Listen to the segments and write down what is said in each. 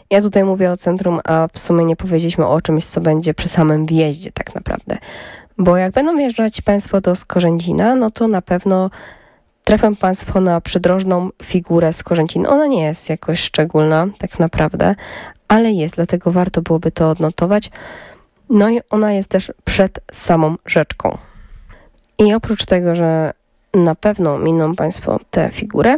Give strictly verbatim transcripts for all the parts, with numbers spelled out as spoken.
Ja tutaj mówię o centrum, a w sumie nie powiedzieliśmy o czymś, co będzie przy samym wjeździe tak naprawdę. Bo jak będą wjeżdżać Państwo do Skorzęcina, no to na pewno trafią Państwo na przydrożną figurę Skorzęcin. Ona nie jest jakoś szczególna tak naprawdę, ale jest, dlatego warto byłoby to odnotować. No i ona jest też przed samą rzeczką. I oprócz tego, że na pewno miną Państwo tę figurę,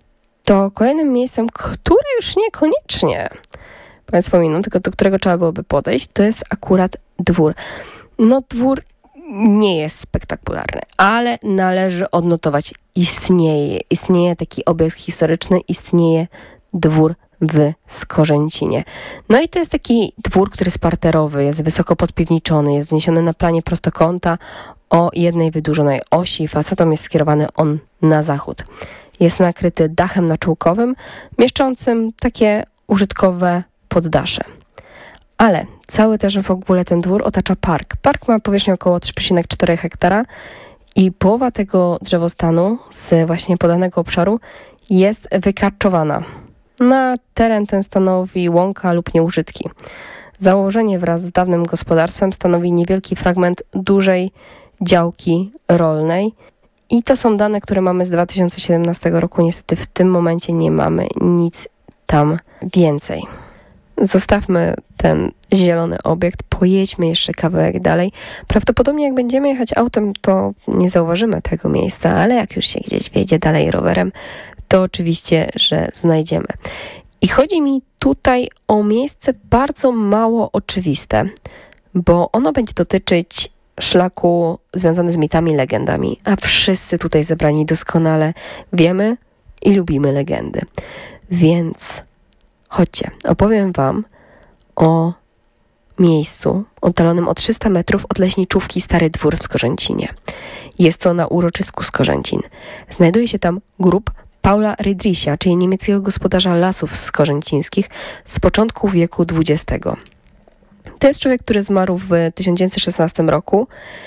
to kolejnym miejscem, które już niekoniecznie Państwo miną, tylko do którego trzeba byłoby podejść, to jest akurat dwór. No dwór nie jest spektakularny, ale należy odnotować, istnieje. Istnieje taki obiekt historyczny, istnieje dwór w Skorzęcinie. No i to jest taki dwór, który jest parterowy, jest wysoko podpiwniczony, jest wzniesiony na planie prostokąta o jednej wydłużonej osi. Fasadą jest skierowany on na zachód. Jest nakryty dachem naczółkowym, mieszczącym takie użytkowe poddasze. Ale cały też w ogóle ten dwór otacza park. Park ma powierzchnię około trzy przecinek cztery hektara i połowa tego drzewostanu z właśnie podanego obszaru jest wykarczowana. Na teren ten stanowi łąka lub nieużytki. Założenie wraz z dawnym gospodarstwem stanowi niewielki fragment dużej działki rolnej. I to są dane, które mamy z dwa tysiące siedemnastego roku. Niestety w tym momencie nie mamy nic tam więcej. Zostawmy ten zielony obiekt, pojedźmy jeszcze kawałek dalej. Prawdopodobnie jak będziemy jechać autem, to nie zauważymy tego miejsca, ale jak już się gdzieś wjedzie dalej rowerem, to oczywiście, że znajdziemy. I chodzi mi tutaj o miejsce bardzo mało oczywiste, bo ono będzie dotyczyć szlaku związany z mitami, legendami, a wszyscy tutaj zebrani doskonale wiemy i lubimy legendy. Więc chodźcie, opowiem wam o miejscu oddalonym o trzysta metrów od leśniczówki Stary Dwór w Skorzęcinie. Jest to na uroczysku Skorzęcin. Znajduje się tam grób Paula Rydrisia, czyli niemieckiego gospodarza lasów skorzęcińskich z początku wieku dwudziestego. To jest człowiek, który zmarł w tysiąc dziewięćset szesnastym roku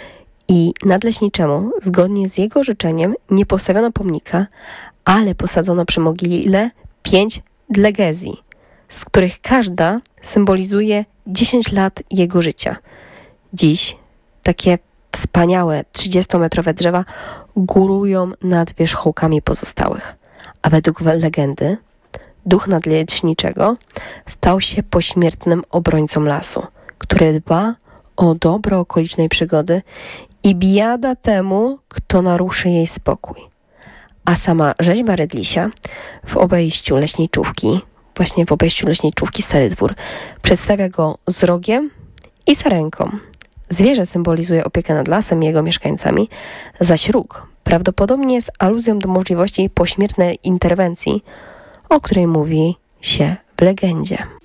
i nadleśniczemu, zgodnie z jego życzeniem, nie postawiono pomnika, ale posadzono przy mogile pięć dlegezji, z których każda symbolizuje dziesięć lat jego życia. Dziś takie wspaniałe trzydziestometrowe drzewa górują nad wierzchołkami pozostałych. A według legendy duch nadleśniczego stał się pośmiertnym obrońcą lasu, który dba o dobro okolicznej przygody i biada temu, kto naruszy jej spokój. A sama rzeźba Rydlisia w obejściu leśniczówki, właśnie w obejściu leśniczówki Stary Dwór, przedstawia go z rogiem i sarenką. Zwierzę symbolizuje opiekę nad lasem i jego mieszkańcami, zaś róg prawdopodobnie jest aluzją do możliwości pośmiertnej interwencji, o której mówi się w legendzie.